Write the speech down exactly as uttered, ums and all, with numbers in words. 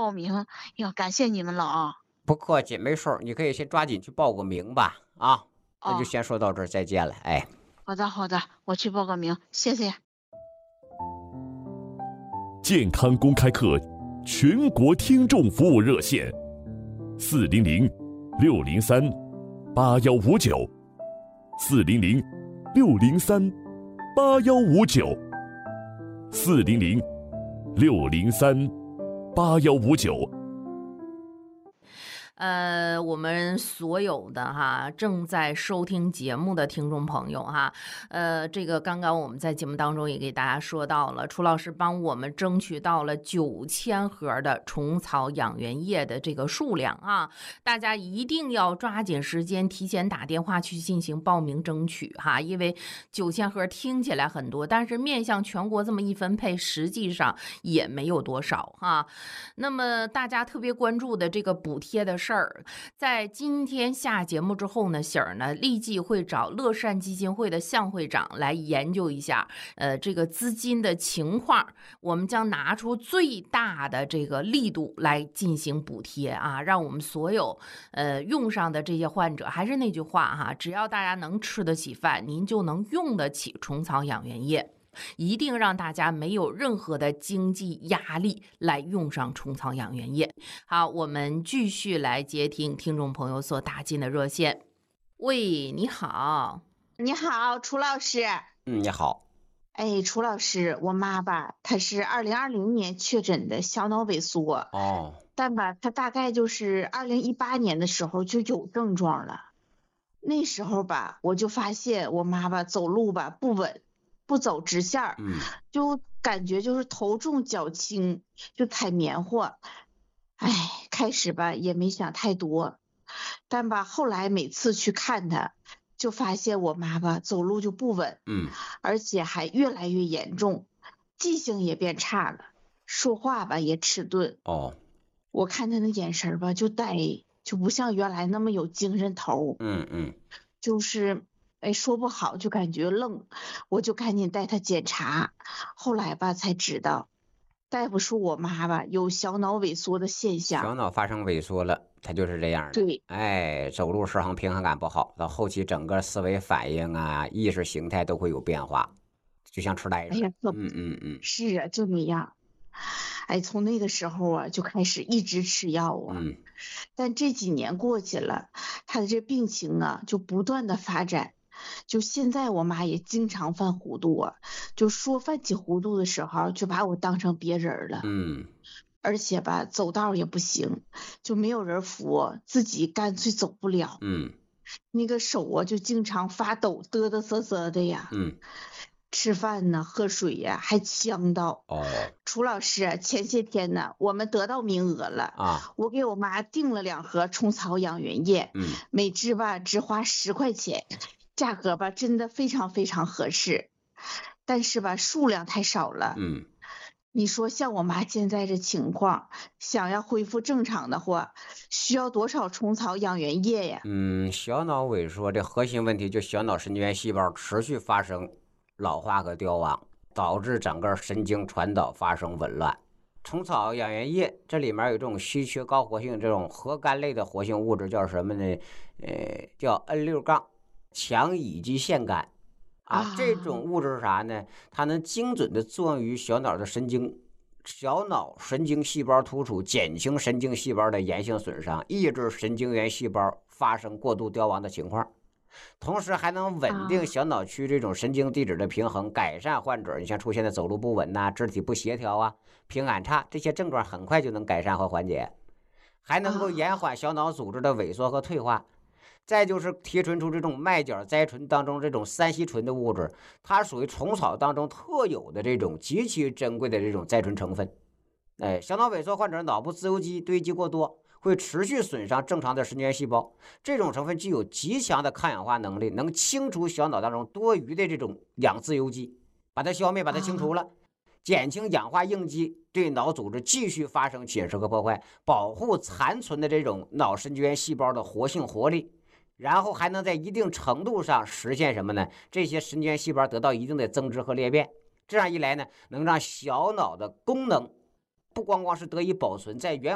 报名，要感谢你们了啊！ 不客气，没事儿，你可以先抓紧去报个名吧。啊，那就哦， 先说到这儿，再见了。哎， 好的好的，我去报个名，谢谢。 健康公开课全国听众服务热线：四零零六零三八幺五九，四零零六零三八幺五九，四零零六零三八幺五九。 呃，我们所有的哈正在收听节目的听众朋友哈，呃，这个刚刚我们在节目当中也给大家说到了，楚老师帮我们争取到了九千盒的虫草养元液的这个数量啊，大家一定要抓紧时间，提前打电话去进行报名争取哈，因为九千盒听起来很多，但是面向全国这么一分配，实际上也没有多少哈。那么大家特别关注的这个补贴的事儿，在今天下节目之后呢，喜儿呢立即会找乐善基金会的向会长来研究一下，呃，这个资金的情况，我们将拿出最大的这个力度来进行补贴啊，让我们所有呃用上的这些患者，还是那句话哈，只要大家能吃得起饭，您就能用得起虫草养元液。一定让大家没有任何的经济压力来用上虫草养元液。好，我们继续来接听听众朋友所打进的热线。喂，你好。 你好，楚老师。 嗯，你好。 哎，楚老师，我妈吧，她是二零二零年确诊的小脑萎缩。 哦。 但吧，她大概就是二零一八年的时候就有症状了。那时候吧，我就发现我妈吧走路吧不稳。不走直线儿， 嗯， 就感觉就是头重脚轻，就踩棉花。哎，开始吧也没想太多，但吧后来每次去看她，就发现我妈吧走路就不稳， 嗯， 而且还越来越严重，记性也变差了，说话吧也迟钝。 哦， 我看她那眼神吧就呆，就不像原来那么有精神头。 嗯嗯， 就是。哎，说不好就感觉愣，我就赶紧带他检查，后来吧才知道，大夫说我妈吧有小脑萎缩的现象， 小脑发生萎缩了，它就是这样的。 对， 哎，走路时衡平衡感不好，到后期整个思维反应啊、意识形态都会有变化，就像痴呆似的。 哎呀， 嗯嗯嗯， 是啊，就那样。哎，从那个时候啊就开始一直吃药啊， 嗯， 但这几年过去了，他的这病情啊就不断的发展。就现在我妈也经常犯糊涂啊，就说犯起糊涂的时候就把我当成别人了， 嗯， 而且吧走道也不行，就没有人扶，自己干脆走不了， 嗯， 那个手啊就经常发抖，嘚嘚瑟瑟的呀， 嗯， 吃饭呢喝水呀还呛到。 哦， 楚老师，前些天呢我们得到名额了啊， 我给我妈订了两盒虫草养元液， 嗯， 每支吧只花十块钱。价格吧真的非常非常合适，但是吧数量太少了。 嗯， 你说像我妈现在这情况，想要恢复正常的话，需要多少虫草养元液呀？ 嗯，小脑萎缩这核心问题就小脑神经元细胞持续发生老化和凋亡，导致整个神经传导发生紊乱。虫草养元液这里面有这种稀缺高活性这种核苷类的活性物质叫什么呢？呃，叫 N 六 杠。强乙基腺苷啊，这种物质是啥呢？它能精准的作用于小脑的神经，小脑神经细胞突触，减轻神经细胞的炎性损伤，抑制神经元细胞发生过度凋亡的情况，同时还能稳定小脑区这种神经递质的平衡，改善患者你像出现的走路不稳呐、啊、肢体不协调啊、平衡感差这些症状，很快就能改善和缓解，还能够延缓小脑组织的萎缩和退化。再就是提纯出这种麦角甾醇当中这种三烯醇的物质，它属于虫草当中特有的这种极其珍贵的这种甾醇成分。哎，小脑萎缩患者脑部自由基堆积过多，会持续损伤正常的神经元细胞。这种成分具有极强的抗氧化能力，能清除小脑当中多余的这种氧自由基，把它消灭，把它清除了，减轻氧化应激对脑组织继续发生侵蚀和破坏，保护残存的这种脑神经元细胞的活性活力。然后还能在一定程度上实现什么呢？这些神经元细胞得到一定的增殖和裂变，这样一来呢，能让小脑的功能不光光是得以保存，在原